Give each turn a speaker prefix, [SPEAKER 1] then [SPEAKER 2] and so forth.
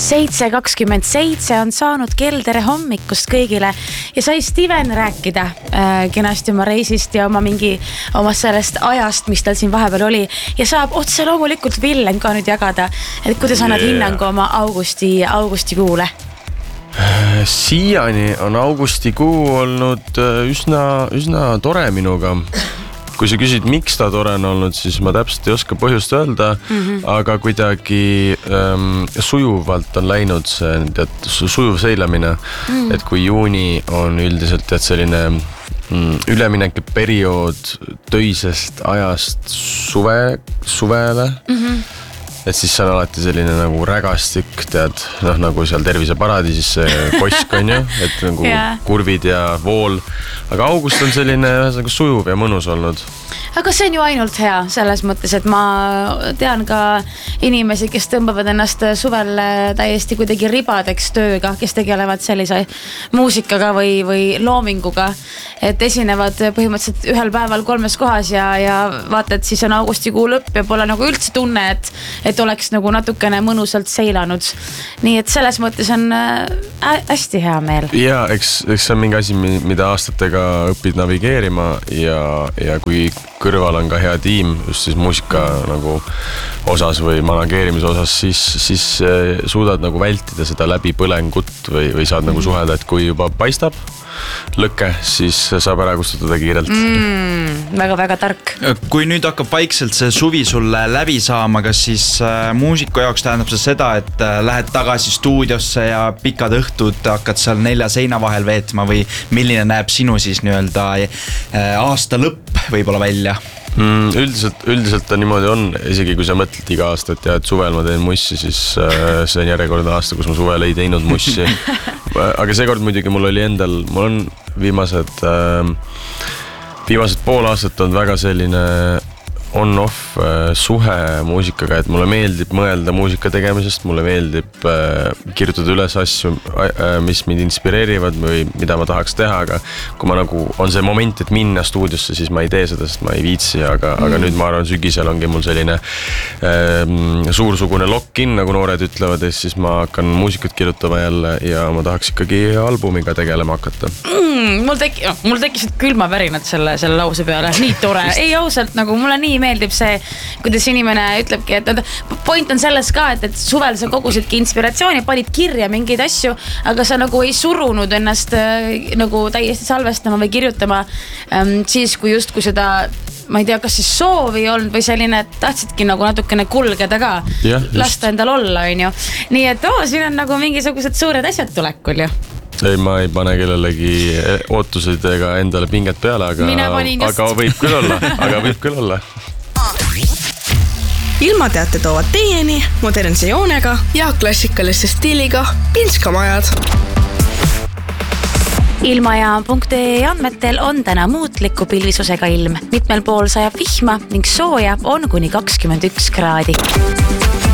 [SPEAKER 1] 7:27 on saanud kell, tere hommikust kõigile ja sai Steven rääkida kenasti oma reisist ja oma sellest ajast, mis tal siin vahepeal oli ja saab otse loomulikult Villem ka nüüd jagada, et kuidas annad hinnangu oma augustikuule?
[SPEAKER 2] Siiani on augustikuu olnud üsna tore minuga. Kui sa küsid, miks ta tore on olnud, siis ma täpselt ei oska põhjust öelda, aga kuidagi sujuvalt on läinud see sujuv seilamine, et kui juuni on üldiselt selline üleminek periood töisest ajast suvele, et siis see on alati selline nagu rägastik, tead, nagu seal Terviseparadiisis see kosk on ju, et nagu kurvid ja vool, aga august on selline sujuv ja mõnus olnud.
[SPEAKER 1] Aga see on ju ainult hea selles mõttes, et ma tean ka inimesi, kes tõmbavad ennast suvel täiesti kuidagi ribadeks tööga, kes tegelevad sellise muusikaga või loominguga, et esinevad põhimõtteliselt ühel päeval 3 kohas ja vaata, et siis on augustikuu lõpp ja pole nagu üldse tunne, et oleks nagu natukene mõnusalt seilanud. Nii et selles mõttes on hästi hea meel.
[SPEAKER 2] Ja, eks see on mingi asi, mida aastatega õpid navigeerima ja kui kõrval on ka hea tiim, just siis muusika nagu osas või manageerimise osas, siis suudad nagu vältida seda läbipõlengut või saad nagu suhelda, et kui juba paistab lõkke, siis saab ära kustutada kiirelt.
[SPEAKER 1] Väga-väga tark.
[SPEAKER 3] Kui nüüd hakkab vaikselt see suvi sulle läbi saama, kas siis muusiku jaoks tähendab see seda, et lähed tagasi stuudiosse ja pikad õhtud hakkad seal 4 seina vahel veetma või milline näeb sinu siis nii-öelda aasta lõpp võib-olla välja? Üldiselt ta niimoodi on, isegi kui sa mõtled iga aasta, et suvel ma teen mussi, siis see on järjekordne aasta, kus ma suvel ei teinud mussi. Aga seekord muidugi mul on viimased pool aastat on väga selline on-off suhe muusikaga, et mulle meeldib mõelda muusika tegemisest, mulle meeldib kirjutada üles asju, mis mind inspireerivad või mida ma tahaks teha, aga kui ma nagu on see moment, et minna stuudiosse, siis ma ei tee seda, sest ma ei viitsi, aga nüüd ma arvan, sügisel ongi mul selline suursugune lock-in, nagu noored ütlevad, ja siis ma hakkan muusikat kirjutama jälle ja ma tahaks ikkagi albumiga tegelema hakata.
[SPEAKER 1] Mul tekkisid külmavärinad selle lause peale, nii tore. Ei ausalt, nagu mulle nii meeldib see, kuidas inimene ütlebki, et point on selles ka, et suvel sa kogusidki inspiratsiooni, panid kirja mingeid asju, aga sa nagu ei surunud ennast nagu täiesti salvestama või kirjutama siis, kui seda ma ei tea, kas siis soovi olnud või selline, et tahtsidki nagu natukene kulgeda ka, lasta endal olla, on ju. Nii et siin on nagu mingisugused suured asjad tulekul ju.
[SPEAKER 2] Ei, ma ei pane kellelegi ootuseid ega endale pinget peale, aga võib küll olla.
[SPEAKER 4] Ilmateate toovad teieni modernse joonega ja klassikaliste stiiliga Pinskamajad.
[SPEAKER 1] Ilmajaam.ee andmetel on täna muutliku pilvisusega ilm. Mitmel pool sajab vihma ning sooja on kuni 21 kraadi.